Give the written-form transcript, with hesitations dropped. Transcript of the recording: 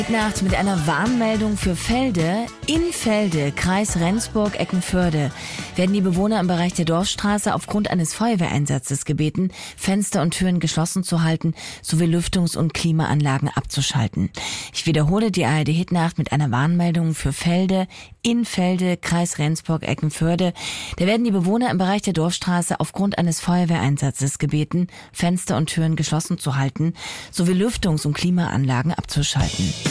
Nacht mit einer Warnmeldung für Felde. In Felde, Kreis Rendsburg-Eckernförde, werden die Bewohner im Bereich der Dorfstraße aufgrund eines Feuerwehreinsatzes gebeten, Fenster und Türen geschlossen zu halten sowie Lüftungs- und Klimaanlagen abzuschalten. Ich wiederhole die ARD-Hitnacht mit einer Warnmeldung für Felde. In Felde, Kreis Rendsburg-Eckernförde, da werden die Bewohner im Bereich der Dorfstraße aufgrund eines Feuerwehreinsatzes gebeten, Fenster und Türen geschlossen zu halten sowie Lüftungs- und Klimaanlagen abzuschalten.